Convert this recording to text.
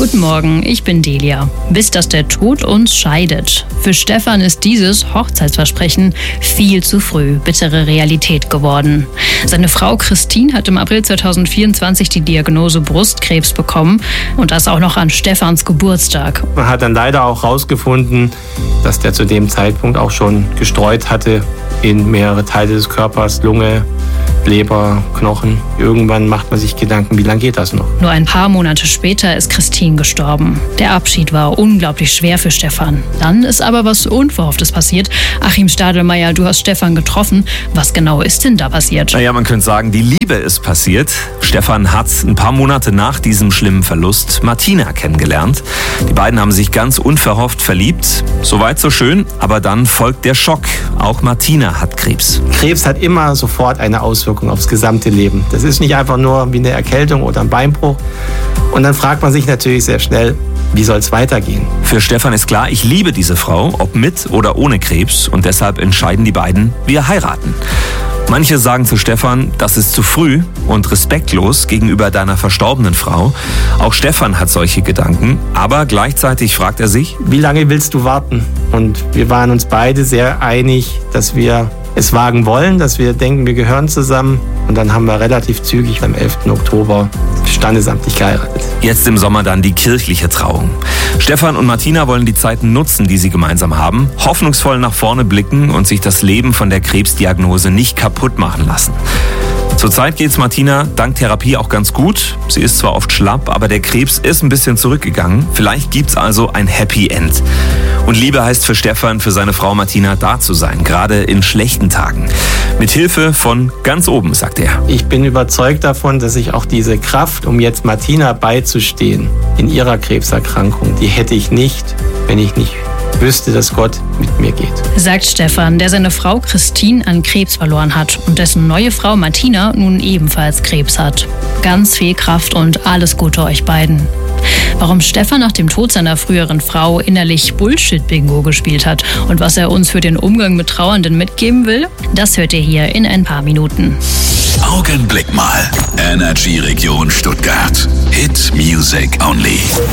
Guten Morgen, ich bin Delia. Bis dass der Tod uns scheidet. Für Stefan ist dieses Hochzeitsversprechen viel zu früh bittere Realität geworden. Seine Frau Christine hat im April 2024 die Diagnose Brustkrebs bekommen und das auch noch an Stefans Geburtstag. Man hat dann leider auch herausgefunden, dass der zu dem Zeitpunkt auch schon gestreut hatte in mehrere Teile des Körpers, Lunge, Leber, Knochen. Irgendwann macht man sich Gedanken, wie lange geht das noch? Nur ein paar Monate später ist Christine gestorben. Der Abschied war unglaublich schwer für Stefan. Dann ist aber was Unverhofftes passiert. Achim Stadelmeier, du hast Stefan getroffen. Was genau ist denn da passiert? Naja, man könnte sagen, die Liebe ist passiert. Stefan hat ein paar Monate nach diesem schlimmen Verlust Martina kennengelernt. Die beiden haben sich ganz unverhofft verliebt. Soweit so schön, aber dann folgt der Schock. Auch Martina hat Krebs. Krebs hat immer sofort eine Auswirkung aufs gesamte Leben. Das ist nicht einfach nur wie eine Erkältung oder ein Beinbruch. Und dann fragt man sich natürlich sehr schnell, wie soll es weitergehen? Für Stefan ist klar, ich liebe diese Frau, ob mit oder ohne Krebs. Und deshalb entscheiden die beiden, wir heiraten. Manche sagen zu Stefan, das ist zu früh und respektlos gegenüber deiner verstorbenen Frau. Auch Stefan hat solche Gedanken, aber gleichzeitig fragt er sich, wie lange willst du warten? Und wir waren uns beide sehr einig, dass wir es wagen wollen, dass wir denken, wir gehören zusammen. Und dann haben wir relativ zügig am 11. Oktober standesamtlich geheiratet. Jetzt im Sommer dann die kirchliche Trauung. Stefan und Martina wollen die Zeiten nutzen, die sie gemeinsam haben, hoffnungsvoll nach vorne blicken und sich das Leben von der Krebsdiagnose nicht kaputt machen lassen. Zurzeit geht's Martina dank Therapie auch ganz gut. Sie ist zwar oft schlapp, aber der Krebs ist ein bisschen zurückgegangen. Vielleicht gibt's also ein Happy End. Und Liebe heißt für Stefan, für seine Frau Martina da zu sein, gerade in schlechten Tagen. Mit Hilfe von ganz oben, sagt er. Ich bin überzeugt davon, dass ich auch diese Kraft, um jetzt Martina beizustehen in ihrer Krebserkrankung, die hätte ich nicht, wenn ich nicht wüsste, dass Gott mit mir geht. Sagt Stefan, der seine Frau Christine an Krebs verloren hat und dessen neue Frau Martina nun ebenfalls Krebs hat. Ganz viel Kraft und alles Gute euch beiden. Warum Stefan nach dem Tod seiner früheren Frau innerlich Bullshit-Bingo gespielt hat und was er uns für den Umgang mit Trauernden mitgeben will, das hört ihr hier in ein paar Minuten. Augenblick mal. Energy Region Stuttgart. Hit Music Only.